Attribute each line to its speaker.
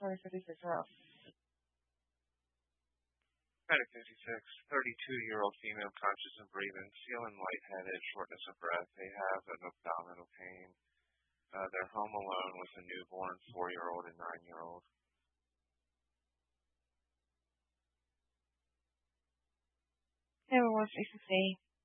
Speaker 1: Caller 56 Row.
Speaker 2: Medic 56, 32-year-old female conscious and breathing, feeling lightheaded, shortness of breath. They have an abdominal pain. They're home alone with a newborn 4-year-old and 9-year-old.
Speaker 1: Everyone, 668.